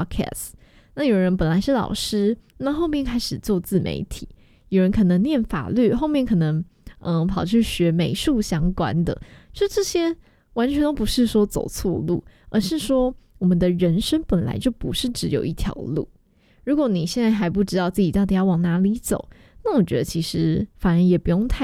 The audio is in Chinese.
podcast， 那有人本来是老师，那后面开始做自媒体，有人可能念法律，后面可能跑去学美术相关的，就这些完全都不是说走错路，而是说我们的人生本来就不是只有一条路。如果你现在还不知道自己到底要往哪里走，那我觉得其实反而也不用太